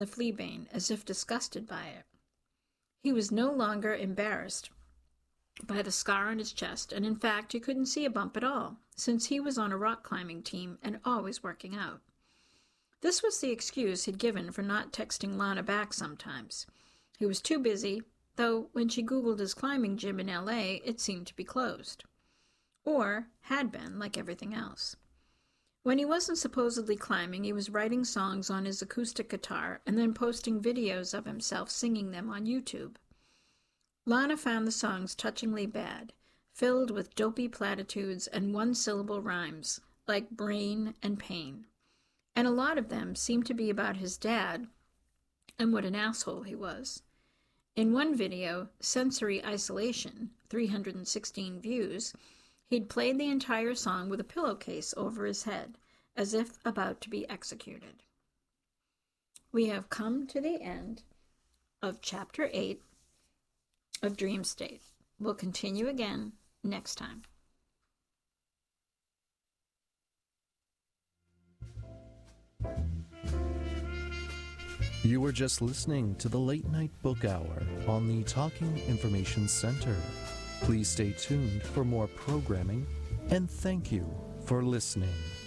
the fleabane, as if disgusted by it. He was no longer embarrassed by the scar on his chest, and in fact, he couldn't see a bump at all, since he was on a rock climbing team and always working out. This was the excuse he'd given for not texting Lana back sometimes. He was too busy, though when she Googled his climbing gym in L.A., it seemed to be closed. Or had been, like everything else. When he wasn't supposedly climbing, he was writing songs on his acoustic guitar and then posting videos of himself singing them on YouTube. Lana found the songs touchingly bad, filled with dopey platitudes and one-syllable rhymes, like brain and pain. And a lot of them seemed to be about his dad and what an asshole he was. In one video, Sensory Isolation, 316 views, he'd played the entire song with a pillowcase over his head, as if about to be executed. We have come to the end of Chapter 8 of Dream State. We'll continue again next time. You were just listening to the Late Night Book Hour on the Talking Information Center. Please stay tuned for more programming, and thank you for listening.